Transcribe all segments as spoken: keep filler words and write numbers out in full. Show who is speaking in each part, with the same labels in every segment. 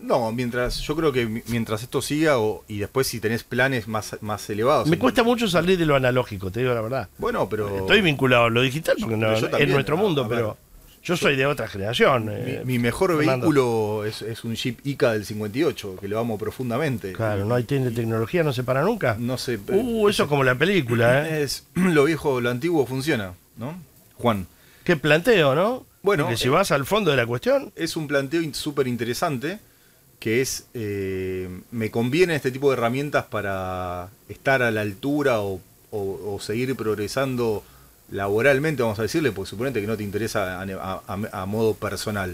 Speaker 1: No, mientras yo creo que mientras esto siga o, y después si tenés planes más, más elevados.
Speaker 2: Me cuesta mucho salir de lo analógico, te digo la verdad.
Speaker 1: Bueno, pero...
Speaker 2: Estoy vinculado a lo digital porque no,
Speaker 1: yo también,
Speaker 2: es nuestro
Speaker 1: a,
Speaker 2: mundo,
Speaker 1: a ver,
Speaker 2: pero yo soy de otra generación.
Speaker 1: Mi,
Speaker 2: eh,
Speaker 1: mi mejor
Speaker 2: Fernando.
Speaker 1: vehículo es, es un Jeep Ica del cincuenta y ocho, que lo amo profundamente.
Speaker 2: Claro, no hay de tecnología, no se para nunca.
Speaker 1: No sé...
Speaker 2: Uh, eso es como la película, ¿eh?
Speaker 1: Es, lo viejo, lo antiguo funciona, ¿no? Juan.
Speaker 2: Qué planteo, ¿no?
Speaker 1: Bueno,
Speaker 2: porque si
Speaker 1: eh,
Speaker 2: vas al fondo de la cuestión...
Speaker 1: Es un planteo súper interesante, que es, eh, me conviene este tipo de herramientas para estar a la altura o, o, o seguir progresando laboralmente, vamos a decirle, porque suponete que no te interesa a, a, a modo personal.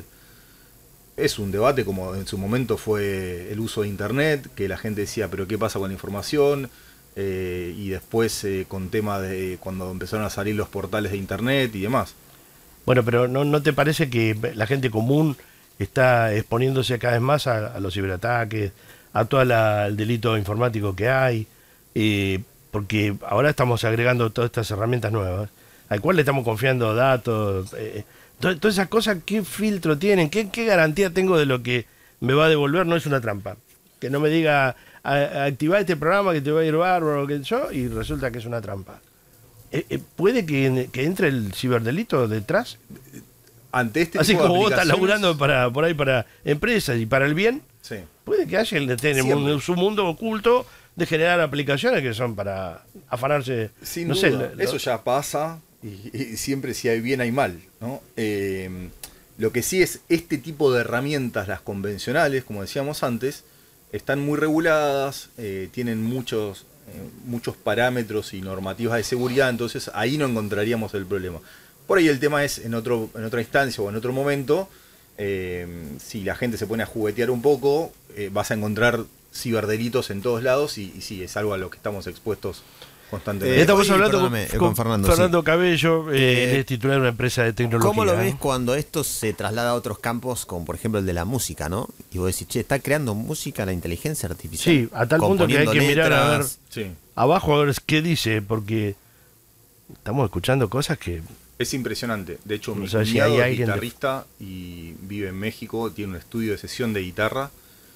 Speaker 1: Es un debate como en su momento fue el uso de Internet, que la gente decía, pero ¿qué pasa con la información? Eh, y después eh, con tema de cuando empezaron a salir los portales de Internet y demás.
Speaker 2: Bueno, pero ¿no, no te parece que la gente común está exponiéndose cada vez más a, a los ciberataques, a todo la, el delito informático que hay? Eh, porque ahora estamos agregando todas estas herramientas nuevas, al cual le estamos confiando datos, eh, to, todas esas cosas, ¿qué filtro tienen? ¿Qué, ¿Qué garantía tengo de lo que me va a devolver? No es una trampa. Que no me diga, activar este programa que te va a ir bárbaro, que yo, y resulta que es una trampa. Eh, eh, ¿Puede que, que entre el ciberdelito detrás?
Speaker 1: Ante este
Speaker 2: Así
Speaker 1: tipo de
Speaker 2: como vos estás
Speaker 1: aplicaciones,
Speaker 2: laburando para, por ahí para empresas y para el bien,
Speaker 1: sí.
Speaker 2: puede que haya en su mundo oculto de generar aplicaciones que son para afanarse.
Speaker 1: Sin
Speaker 2: no
Speaker 1: duda,
Speaker 2: sé, lo,
Speaker 1: eso ya pasa y, y siempre si hay bien hay mal, ¿no? Eh, lo que sí es este tipo de herramientas, las convencionales, como decíamos antes, están muy reguladas, eh, tienen muchos, eh, muchos parámetros y normativas de seguridad, entonces ahí no encontraríamos el problema. Por ahí el tema es en, otro, en otra instancia o en otro momento, eh, si la gente se pone a juguetear un poco, eh, vas a encontrar ciberdelitos en todos lados y, y sí, es algo a lo que estamos expuestos constantemente.
Speaker 2: Eh, estamos
Speaker 3: oye,
Speaker 2: hablando con,
Speaker 3: con,
Speaker 2: con
Speaker 3: Fernando,
Speaker 2: Fernando
Speaker 3: sí.
Speaker 2: Cabello, eh,
Speaker 3: Eh,
Speaker 2: él es titular de una empresa de tecnología.
Speaker 3: ¿Cómo lo ves
Speaker 2: ¿no?
Speaker 3: cuando esto se traslada a otros campos, como por ejemplo el de la música, ¿no? Y vos decís, che, está creando música la inteligencia artificial.
Speaker 2: Sí, a tal punto que hay que mirar a ver
Speaker 1: Sí.
Speaker 2: abajo a ver qué dice, porque estamos escuchando cosas que...
Speaker 1: Es impresionante. De hecho, mi
Speaker 2: O sea, si
Speaker 1: cuñado
Speaker 2: hay
Speaker 1: es
Speaker 2: alguien de-
Speaker 1: guitarrista y vive en México, tiene un estudio de sesión de guitarra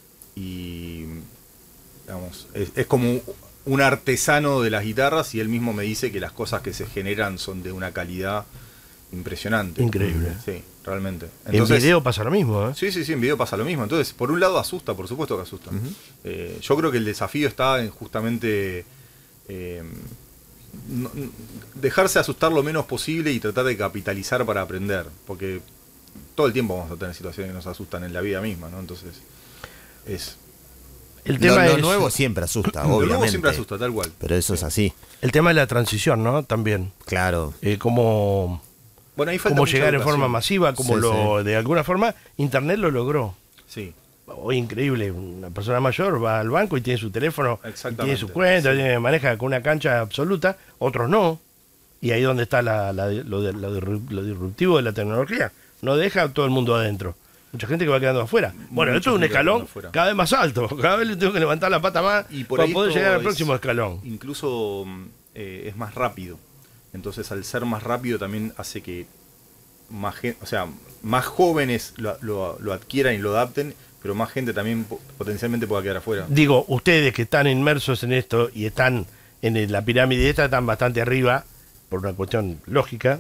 Speaker 1: y, digamos, es, es como un artesano de las guitarras y él mismo me dice que las cosas que se generan son de una calidad impresionante.
Speaker 2: Increíble.
Speaker 1: Sí, realmente.
Speaker 2: en video pasa lo mismo, ¿eh?
Speaker 1: Sí, sí, sí, en video pasa lo mismo. Entonces, por un lado asusta, por supuesto que asusta.
Speaker 3: Uh-huh.
Speaker 1: Eh, yo creo que el desafío está en justamente eh, no, dejarse asustar lo menos posible y tratar de capitalizar para aprender, porque todo el tiempo vamos a tener situaciones que nos asustan en la vida misma, ¿no? Entonces, es...
Speaker 2: El
Speaker 3: Lo,
Speaker 2: tema
Speaker 3: lo
Speaker 2: es,
Speaker 3: nuevo siempre asusta,
Speaker 1: Lo nuevo
Speaker 3: obviamente.
Speaker 1: siempre asusta, tal cual.
Speaker 3: Pero eso es así,
Speaker 2: el tema de la transición, ¿no? También.
Speaker 3: claro.
Speaker 2: Eh, cómo...
Speaker 1: Bueno, ahí falta
Speaker 2: cómo
Speaker 1: mucha
Speaker 2: llegar en
Speaker 1: educación.
Speaker 2: forma masiva, como
Speaker 3: Sí,
Speaker 2: lo de alguna forma Internet lo logró.
Speaker 1: Sí,
Speaker 2: Hoy increíble, una persona mayor va al banco y tiene su teléfono, y
Speaker 1: Exactamente,
Speaker 2: tiene su cuenta,
Speaker 1: sí.
Speaker 2: tiene, maneja con una cancha absoluta, otros no. Y ahí donde está la, la- lo, de- lo de- lo disruptivo de la tecnología. No deja a todo el mundo adentro. Mucha gente que va quedando afuera. Bueno,
Speaker 1: Mucha
Speaker 2: esto es un
Speaker 1: gente
Speaker 2: escalón
Speaker 1: quedando afuera.
Speaker 2: cada vez más alto. Cada vez le tengo que levantar la pata más
Speaker 1: y por
Speaker 2: para
Speaker 1: ahí
Speaker 2: poder
Speaker 1: esto
Speaker 2: llegar al
Speaker 1: es
Speaker 2: próximo escalón.
Speaker 1: Incluso eh, es más rápido. Entonces, al ser más rápido también hace que más gen- o sea, más jóvenes lo, lo- lo adquieran y lo adapten, pero más gente también po- potencialmente pueda quedar afuera.
Speaker 2: Digo, ustedes que están inmersos en esto y están en el- la pirámide esta, están bastante arriba, por una cuestión lógica.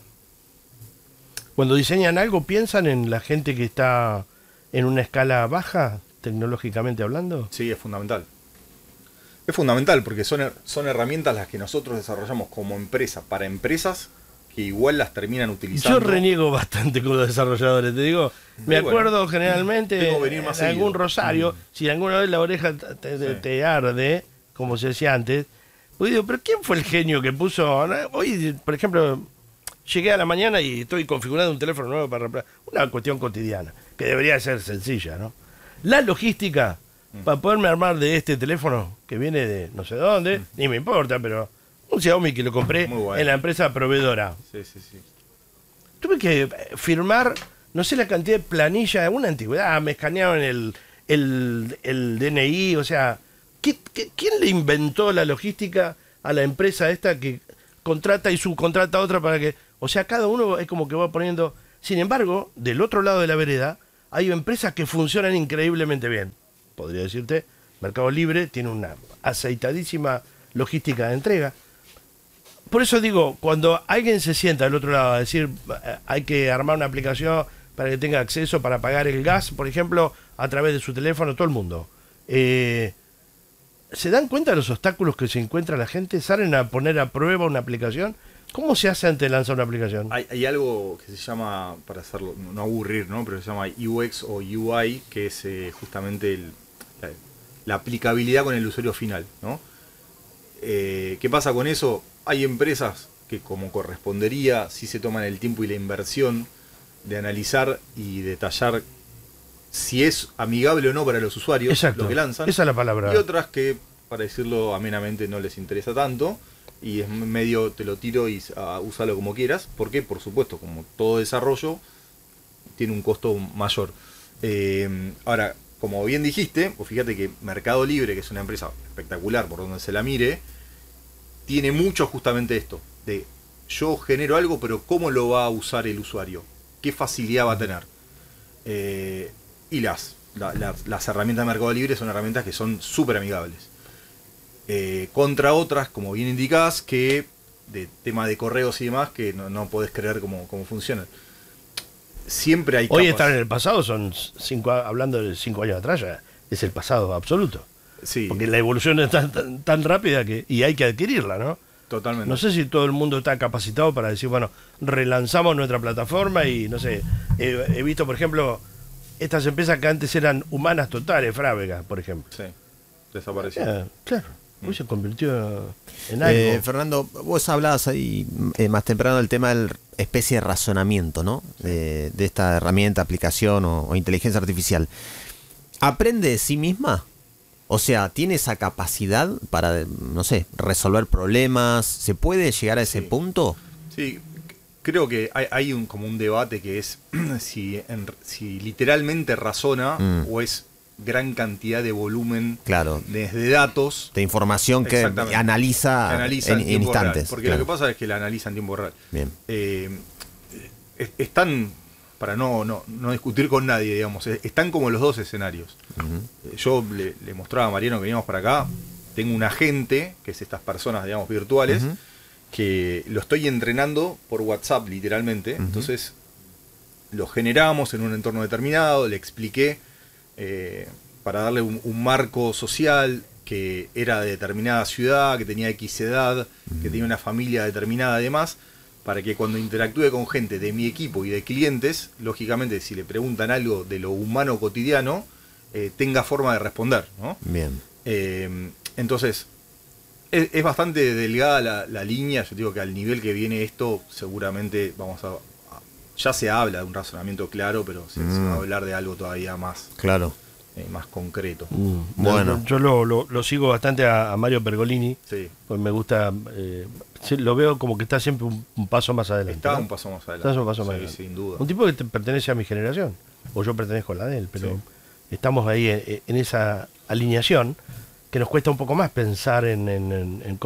Speaker 2: Cuando diseñan algo, ¿piensan en la gente que está en una escala baja, tecnológicamente hablando?
Speaker 1: Sí, es fundamental. Es fundamental porque son, her- son herramientas las que nosotros desarrollamos como empresa, para empresas que igual las terminan utilizando.
Speaker 2: Yo reniego bastante con los desarrolladores, te digo. Me
Speaker 1: Y
Speaker 2: acuerdo
Speaker 1: bueno,
Speaker 2: generalmente
Speaker 1: tengo que venir más
Speaker 2: en algún
Speaker 1: seguido.
Speaker 2: rosario, si alguna vez la oreja te, te-
Speaker 1: Sí.
Speaker 2: te arde, como se decía antes, pues digo, pero ¿quién fue el genio que puso? ¿no? Hoy, por ejemplo, llegué a la mañana y estoy configurando un teléfono nuevo para repra- una cuestión cotidiana, que debería ser sencilla, ¿no? La logística,
Speaker 1: Mm.
Speaker 2: para poderme armar de este teléfono, que viene de no sé dónde,
Speaker 1: Mm.
Speaker 2: ni me importa, pero un Xiaomi que lo compré
Speaker 1: Muy bueno.
Speaker 2: en la empresa proveedora.
Speaker 1: Sí, sí, sí.
Speaker 2: Tuve que firmar, no sé la cantidad de planilla, una antigüedad, me escanearon el, el, el D N I, o sea, ¿qué, qué, quién le inventó la logística a la empresa esta que contrata y subcontrata a otra para que... O sea, cada uno es como que va poniendo... Sin embargo, del otro lado de la vereda, hay empresas que funcionan increíblemente bien. podría decirte, Mercado Libre tiene una aceitadísima logística de entrega. Por eso digo, cuando alguien se sienta del otro lado a decir, eh, hay que armar una aplicación para que tenga acceso para pagar el gas, por ejemplo, a través de su teléfono, todo el mundo. Eh, ¿Se dan cuenta de los obstáculos que se encuentra la gente? ¿Salen a poner a prueba una aplicación? ¿Cómo se hace antes de lanzar una aplicación?
Speaker 1: Hay, hay algo que se llama, para hacerlo, no aburrir, ¿no? Pero se llama U X o U I, que es eh, justamente el, la, la aplicabilidad con el usuario final, ¿no? Eh, ¿Qué pasa con eso? Hay empresas que, como correspondería, sí se toman el tiempo y la inversión de analizar y detallar si es amigable o no para los usuarios.
Speaker 2: Exacto,
Speaker 1: lo que lanzan.
Speaker 2: Esa es la palabra.
Speaker 1: Y otras que, para decirlo amenamente, no les interesa tanto y es medio te lo tiro y uh, úsalo como quieras, porque por supuesto, como todo desarrollo, tiene un costo mayor. Eh, ahora, como bien dijiste, pues fíjate que Mercado Libre, que es una empresa espectacular por donde se la mire, tiene mucho justamente esto, de yo genero algo, pero ¿cómo lo va a usar el usuario? ¿Qué facilidad va a tener? Eh, y las, la, la, las herramientas de Mercado Libre son herramientas que son súper amigables. Eh, contra otras, como bien indicás, que de tema de correos y demás, que no, no podés creer cómo, cómo funcionan. Siempre hay
Speaker 2: Hoy
Speaker 1: capas.
Speaker 2: estar en el pasado son cinco, hablando de cinco años atrás, ya es el pasado absoluto.
Speaker 1: Sí,
Speaker 2: Porque la evolución es tan, tan, tan rápida que y hay que adquirirla, ¿no?
Speaker 1: totalmente.
Speaker 2: No sé si todo el mundo está capacitado para decir, bueno, relanzamos nuestra plataforma y no sé, he, he visto, por ejemplo, estas empresas que antes eran humanas totales, Frávega, por ejemplo.
Speaker 1: Sí, desapareció.
Speaker 2: Eh, claro, hoy se convirtió en algo.
Speaker 3: Eh, Fernando, vos hablabas ahí eh, más temprano del tema del especie de razonamiento, ¿no? De, de esta herramienta, aplicación o, o inteligencia artificial. ¿Aprende de sí misma? O sea, ¿tiene esa capacidad para, no sé, resolver problemas? ¿Se puede llegar a ese
Speaker 1: Sí.
Speaker 3: punto?
Speaker 1: Sí, creo que hay, hay un, como un debate que es si, en- si literalmente razona
Speaker 3: Mm.
Speaker 1: o es gran cantidad de volumen
Speaker 3: Claro,
Speaker 1: desde datos
Speaker 3: de información que
Speaker 1: Exactamente.
Speaker 3: analiza,
Speaker 1: que analiza
Speaker 3: en,
Speaker 1: en,
Speaker 3: en
Speaker 1: tiempo
Speaker 3: instantes.
Speaker 1: real. Porque
Speaker 3: claro.
Speaker 1: lo que pasa es que la analiza en tiempo real.
Speaker 3: Bien.
Speaker 1: Eh, es- están, para no, no, no discutir con nadie, digamos, eh, están como los dos escenarios.
Speaker 3: Ujú.
Speaker 1: Eh, Yo le, le mostraba a Mariano que veníamos para acá, tengo un agente, que es estas personas, digamos, virtuales,
Speaker 3: Ujú.
Speaker 1: que lo estoy entrenando por WhatsApp, literalmente.
Speaker 3: Ujú.
Speaker 1: Entonces, lo generamos en un entorno determinado, le expliqué eh, para darle un, un marco social que era de determinada ciudad, que tenía X edad, que tenía una familia determinada y demás, para que cuando interactúe con gente de mi equipo y de clientes, lógicamente si le preguntan algo de lo humano cotidiano, eh, tenga forma de responder, ¿no?
Speaker 3: Bien.
Speaker 1: Eh, entonces, es, es bastante delgada la, la línea. Yo digo que al nivel que viene esto, seguramente vamos a... a- ya se habla de un razonamiento claro, pero se, se va a hablar de algo todavía más,
Speaker 3: Claro.
Speaker 1: eh, más concreto.
Speaker 2: Mm,
Speaker 3: Bueno.
Speaker 2: Yo, yo lo, lo, lo sigo bastante a, a Mario Pergolini,
Speaker 1: Sí,
Speaker 2: pues me gusta, eh, sí, lo veo como que está siempre un, un paso más adelante.
Speaker 1: está
Speaker 2: ¿no?
Speaker 1: un paso más adelante.
Speaker 2: Está un paso más
Speaker 1: Sí,
Speaker 2: adelante.
Speaker 1: sin duda.
Speaker 2: Un tipo que te- pertenece a mi generación, o yo pertenezco a la de él, pero
Speaker 1: Sí.
Speaker 2: estamos ahí en, en esa alineación que nos cuesta un poco más pensar en, en, en, en